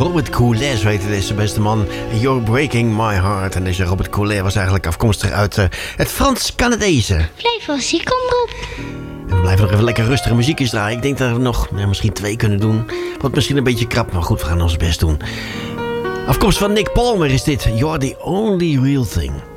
Robert Goulet, zo heette deze beste man. You're Breaking My Heart. En deze Robert Goulet was eigenlijk afkomstig uit het Frans-Canadese. Blijf wel ziek omroep. En we blijven nog even lekker rustige muziekjes draaien. Ik denk dat we nog misschien 2 kunnen doen. Wordt misschien een beetje krap, maar goed, we gaan ons best doen. Afkomstig van Nick Palmer is dit. You're the only real thing.